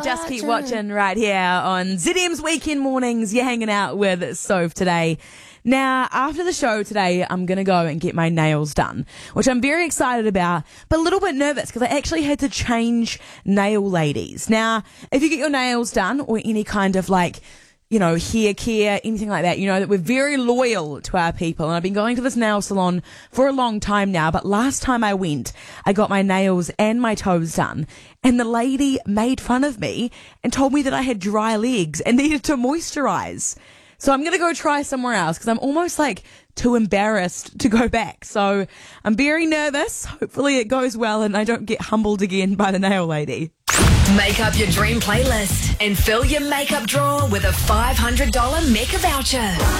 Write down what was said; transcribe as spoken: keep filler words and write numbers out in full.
Just keep watching right here on Z M's Weekend Mornings. You're hanging out with Soph today. Now, after the show today, I'm going to go and get my nails done, which I'm very excited about, but a little bit nervous because I actually had to change nail ladies. Now, if you get your nails done or any kind of like, you know, hair care, anything like that, you know that we're very loyal to our people. And I've been going to this nail salon for a long time now, but last time I went, I got my nails and my toes done. And the lady made fun of me and told me that I had dry legs and needed to moisturize. So I'm going to go try somewhere else because I'm almost like too embarrassed to go back. So I'm very nervous. Hopefully it goes well and I don't get humbled again by the nail lady. Make up your dream playlist and fill your makeup drawer with a five hundred dollars Mecca voucher.